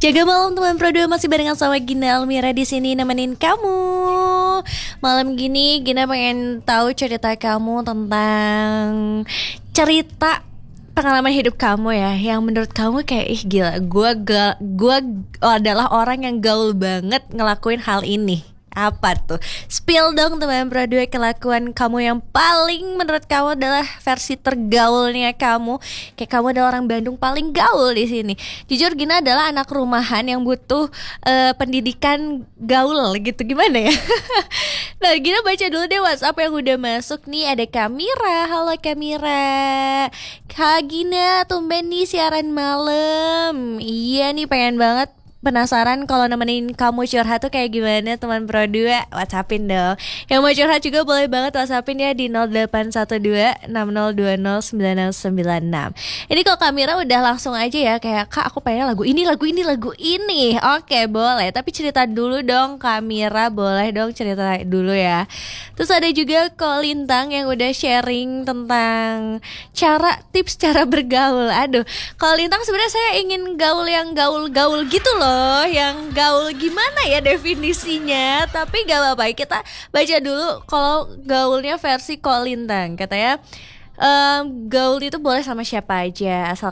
Jaga malam teman Pro 2 masih barengan sama Gina Almira di sini nemenin kamu. Malam gini Gina pengen tahu cerita kamu tentang cerita pengalaman hidup kamu ya, yang menurut kamu kayak ih gila, gua adalah orang yang gaul banget ngelakuin hal ini. Apa tuh? Spill dong teman Pro 2 kelakuan kamu yang paling menurut kamu adalah versi tergaulnya kamu. Kayak kamu adalah orang Bandung paling gaul di sini. Jujur Gina adalah anak rumahan yang butuh pendidikan gaul gitu. Gimana ya? Nah, Gina baca dulu deh WhatsApp yang udah masuk nih. Ada Kamira. Halo Kamira. Kak Gina, tumben nih siaran malam. Iya nih pengen banget, penasaran kalau nemenin kamu curhat tuh kayak gimana teman Pro 2. WhatsAppin dong. Yang mau curhat juga boleh banget WhatsAppin ya di 0812 6020 9096. Ini kalau Kamera udah langsung aja ya, kayak Kak aku pengen lagu ini. Oke boleh, tapi cerita dulu dong Kamera, boleh dong cerita dulu ya. Terus ada juga Ko Lintang yang udah sharing tentang tips cara bergaul. Aduh, Ko Lintang sebenarnya saya ingin gaul yang gaul-gaul gitu loh, yang gaul gimana ya definisinya. Tapi gak apa-apa, kita baca dulu kalau gaulnya versi Ko Lintang. Katanya gaul itu boleh sama siapa aja asal